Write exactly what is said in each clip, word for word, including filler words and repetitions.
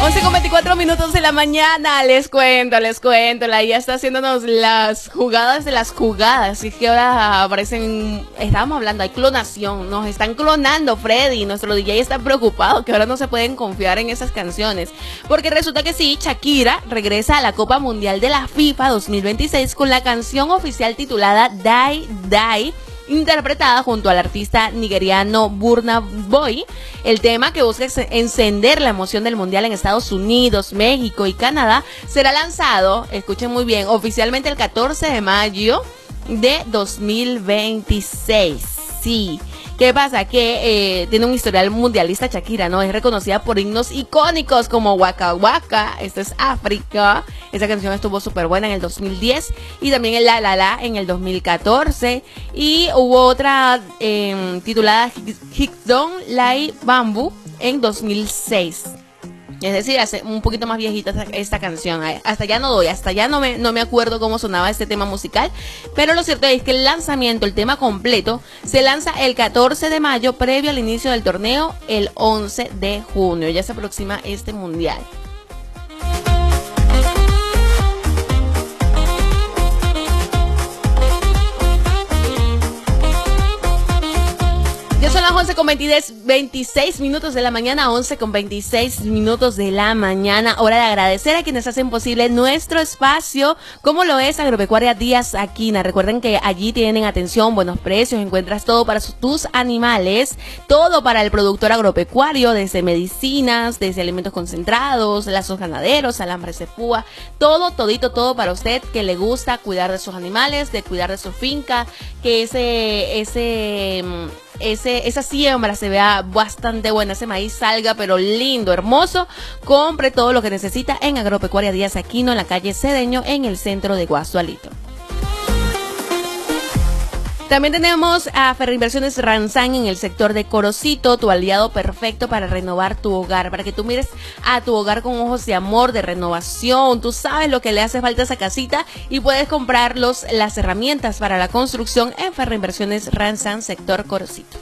once con veinticuatro minutos de la mañana, les cuento, les cuento, la I A está haciéndonos las jugadas de las jugadas, y es que ahora aparecen, estábamos hablando, hay clonación, nos están clonando. Freddy, nuestro D J, está preocupado que ahora no se pueden confiar en esas canciones, porque resulta que sí, Shakira regresa a la Copa Mundial de la FIFA dos mil veintiséis con la canción oficial titulada Die Die, interpretada junto al artista nigeriano Burna Boy. El tema, que busca encender la emoción del mundial en Estados Unidos, México y Canadá, será lanzado, escuchen muy bien, oficialmente el catorce de mayo de dos mil veintiséis. Sí. ¿Qué pasa? Que eh, tiene un historial mundialista Shakira, ¿no? Es reconocida por himnos icónicos como Waka Waka, esto es África. Esa canción estuvo súper buena en el dos mil diez, y también el La La La en el dos mil catorce. Y hubo otra eh, titulada Hikdon Lai Bamboo en dos mil seis. Es decir, hace un poquito más viejita esta, esta canción. Hasta ya no doy, hasta ya no me, no me acuerdo cómo sonaba este tema musical. Pero lo cierto es que el lanzamiento, el tema completo, se lanza el catorce de mayo, previo al inicio del torneo, el once de junio. Ya se aproxima este mundial. Ya son las once con veintiséis minutos de la mañana, once con veintiséis minutos de la mañana. Hora de agradecer a quienes hacen posible nuestro espacio, como lo es Agropecuaria Díaz Aquina. Recuerden que allí tienen atención, buenos precios, encuentras todo para tus animales, todo para el productor agropecuario, desde medicinas, desde alimentos concentrados, lazos ganaderos, alambres de púa, todo, todito, todo para usted que le gusta cuidar de sus animales, de cuidar de su finca, que ese, ese... Ese, esa siembra se vea bastante buena, ese maíz salga pero lindo, hermoso. Compre todo lo que necesita en Agropecuaria Díaz Aquino, en la calle Cedeño, en el centro de Guasualito. También tenemos a Ferreinversiones Ranzán en el sector de Corocito, tu aliado perfecto para renovar tu hogar, para que tú mires a tu hogar con ojos de amor, de renovación. Tú sabes lo que le hace falta a esa casita y puedes comprar los, las herramientas para la construcción en Ferreinversiones Ranzán, sector Corocito.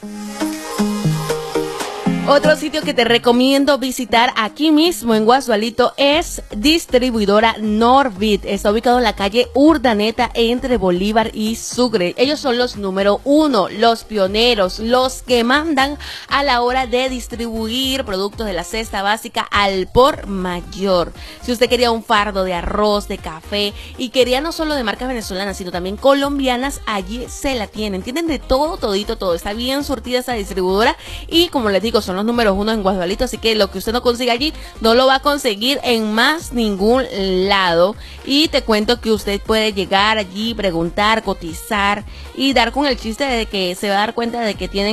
Otro sitio que te recomiendo visitar aquí mismo en Guasualito es Distribuidora Norbit. Está ubicado en la calle Urdaneta entre Bolívar y Sucre. Ellos son los número uno, los pioneros, los que mandan a la hora de distribuir productos de la cesta básica al por mayor. Si usted quería un fardo de arroz, de café, y quería no solo de marcas venezolanas, sino también colombianas, allí se la tienen. Tienen de todo, todito, todo. Está bien surtida esa distribuidora, y como les digo, son los números uno en Guasualito, así que lo que usted no consiga allí no lo va a conseguir en más ningún lado. Y te cuento que usted puede llegar allí, preguntar, cotizar y dar con el chiste de que se va a dar cuenta de que tienen